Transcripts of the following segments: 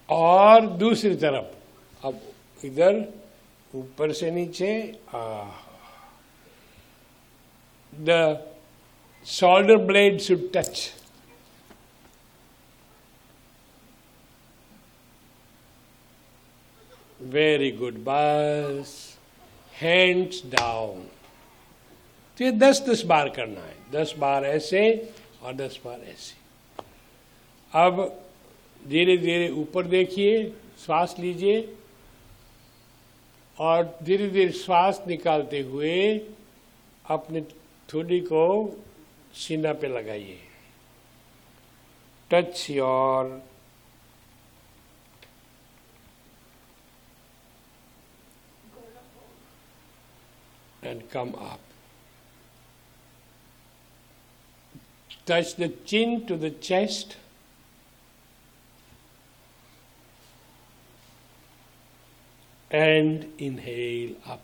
और दूसरी तरफ अब इधर ऊपर से नीचे the shoulder blade should touch. Very good. बस hands down. तो ये 10-10 बार करना है, 10 बार ऐसे और 10 बार ऐसे। अब धीरे धीरे ऊपर देखिए, श्वास लीजिए और धीरे धीरे श्वास निकालते हुए अपने ठोड़ी को सीना पे लगाइए। Touch your and come up. Touch the chin to the chest and inhale up.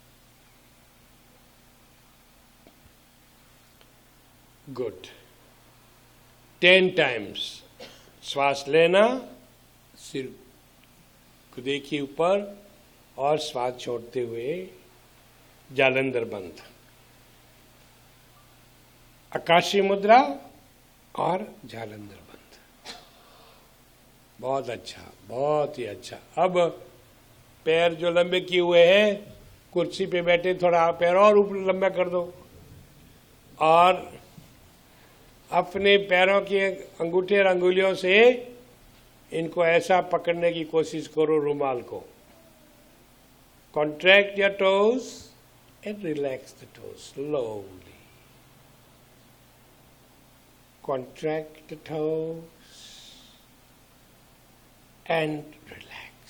Good. 10 times. श्वास लेना, सिर को देखिए ऊपर और श्वास छोड़ते हुए जालंधर बंद। आकाशीय मुद्रा और जालंधर बंद। बहुत अच्छा, बहुत ही अच्छा। अब पैर जो लंबे किए हुए हैं, कुर्सी पे बैठे थोड़ा पैर और ऊपर लंबा कर दो और अपने पैरों के अंगूठे और अंगुलियों से इनको ऐसा पकड़ने की कोशिश करो रुमाल को। Contract your toes and relax the toes slowly. Contract the toes and relax.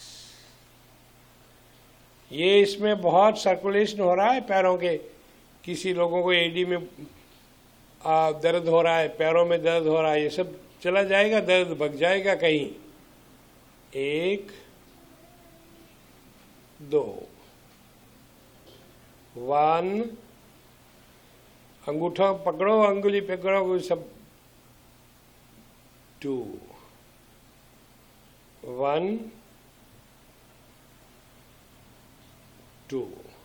ये इसमें बहुत सर्कुलेशन हो रहा है पैरों के। किसी लोगों को एडी में दर्द हो रहा है, पैरों में दर्द हो रहा है, ये सब चला जाएगा, दर्द भग जाएगा कहीं। 1 2 1 अंगूठा पकड़ो, अंगुली पकड़ो, सब 2 1 2।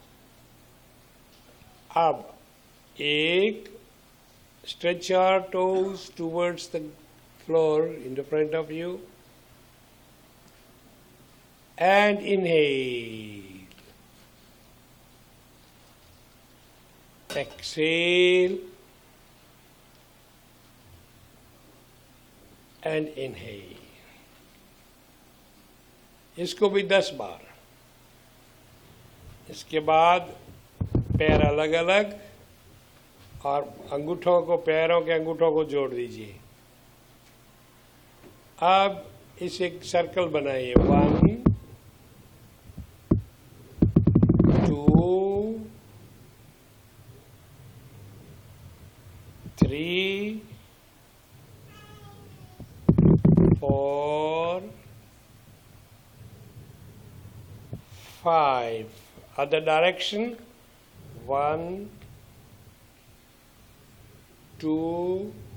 अब 1 stretch your toes towards the floor in the front of you and inhale. Exhale and inhale. इसको भी 10 बार। इसके बाद पैर अलग अलग और अंगूठों को, पैरों के अंगूठों को जोड़ दीजिए। अब इसे एक सर्कल बनाइए। 1 2 3 4 5। Other direction. 1 2